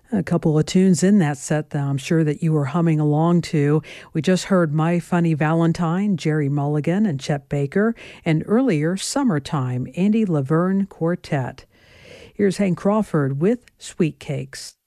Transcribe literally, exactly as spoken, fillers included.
A couple of tunes in that set that I'm sure that you were humming along to. We just heard My Funny Valentine, Jerry Mulligan and Chet Baker, and earlier Summertime, Andy Laverne Quartet. Here's Hank Crawford with Sweet Cakes.